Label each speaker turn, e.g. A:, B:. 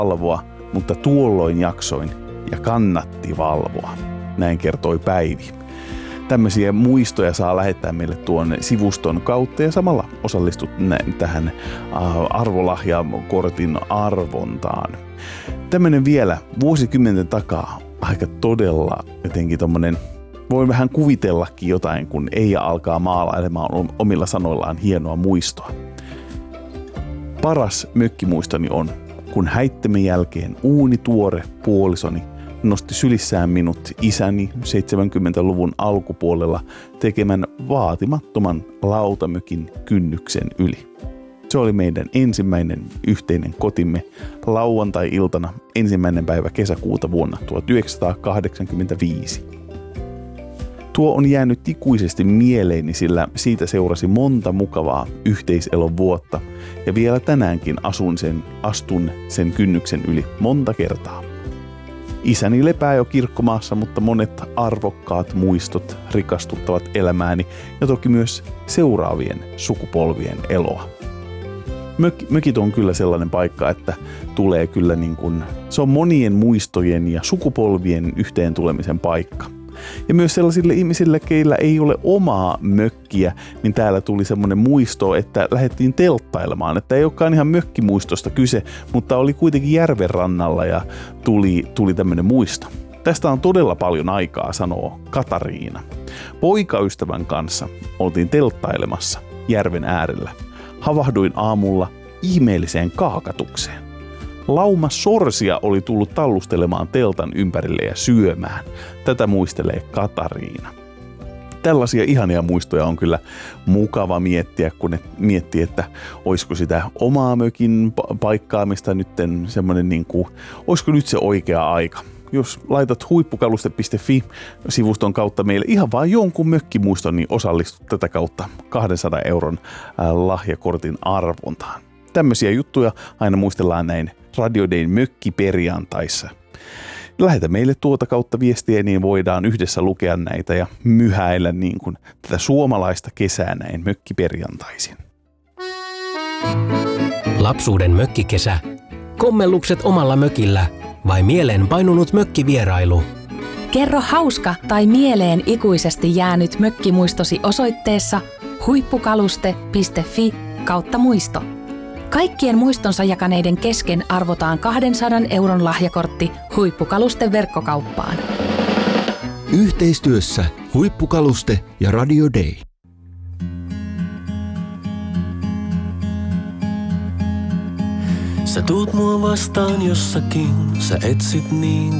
A: valvoa, mutta tuolloin jaksoin ja kannatti valvoa. Näin kertoi Päivi. Tämmöisiä muistoja saa lähettää meille tuon sivuston kautta ja samalla osallistut tähän arvolahjakortin arvontaan. Tämmöinen vielä vuosikymmenten takaa aika todella jotenkin tommonen, voi vähän kuvitellakin jotain, kun Eija alkaa maalailemaan omilla sanoillaan hienoa muistoa. Paras mökkimuistoni on, kun häittämän jälkeen uunituore puolisoni nosti sylissään minut isäni 70-luvun alkupuolella tekemän vaatimattoman lautamökin kynnyksen yli. Se oli meidän ensimmäinen yhteinen kotimme lauantai-iltana 1. päivä kesäkuuta vuonna 1985. Tuo on jäänyt ikuisesti mieleeni, sillä siitä seurasi monta mukavaa yhteiselon vuotta ja vielä tänäänkin astun sen kynnyksen yli monta kertaa. Isäni lepää jo kirkkomaassa, mutta monet arvokkaat muistot rikastuttavat elämääni ja toki myös seuraavien sukupolvien eloa. Mökit on kyllä sellainen paikka, että tulee kyllä se on monien muistojen ja sukupolvien yhteen tulemisen paikka. Ja myös sellaisille ihmisille, keillä ei ole omaa mökkiä, niin täällä tuli semmoinen muisto, että lähdettiin telttailemaan. Että ei olekaan ihan mökkimuistosta kyse, mutta oli kuitenkin järven rannalla ja tuli tämmöinen muisto. Tästä on todella paljon aikaa, sanoo Katariina. Poikaystävän kanssa oltiin telttailemassa järven äärellä. Havahduin aamulla ihmeelliseen kaakatukseen. Lauma sorsia oli tullut tallustelemaan teltan ympärille ja syömään. Tätä muistelee Katariina. Tällaisia ihania muistoja on kyllä mukava miettiä, kun ne miettii, että olisiko sitä omaa mökin paikkaamista nytten semmoinen olisiko nyt se oikea aika. Jos laitat huippukaluste.fi-sivuston kautta meille ihan vaan jonkun mökkimuiston, niin osallistut tätä kautta 200 € lahjakortin arvontaan. Tämmöisiä juttuja aina muistellaan näin Radio Dayn mökkiperjantaissa. Lähetä meille tuota kautta viestiä, niin voidaan yhdessä lukea näitä ja myhäillä tätä suomalaista kesää näin mökkiperjantaisin.
B: Lapsuuden mökkikesä. Kommellukset omalla mökillä vai mieleen painunut mökkivierailu?
C: Kerro hauska tai mieleen ikuisesti jäänyt mökkimuistosi osoitteessa huippukaluste.fi/muisto. Kaikkien muistonsa jakaneiden kesken arvotaan 200 € lahjakortti Huippukalusten verkkokauppaan.
D: Yhteistyössä Huippukaluste ja Radio Day.
E: Sä tuut mua vastaan jossakin, sä etsit niin